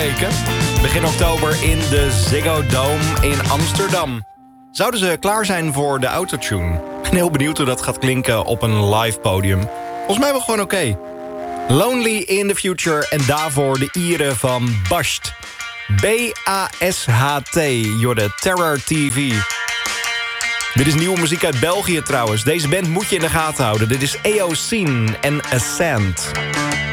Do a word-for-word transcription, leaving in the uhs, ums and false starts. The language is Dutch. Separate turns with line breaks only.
weken. Begin oktober in de Ziggo Dome in Amsterdam. Zouden ze klaar zijn voor de autotune? Ik ben heel benieuwd hoe dat gaat klinken op een live podium. Volgens mij wel gewoon oké. Okay. Lonely in the Future en daarvoor de Ieren van Basht. B A S H T, Jorde Terror T V. Dit is nieuwe muziek uit België trouwens. Deze band moet je in de gaten houden. Dit is Eocene en Ascent.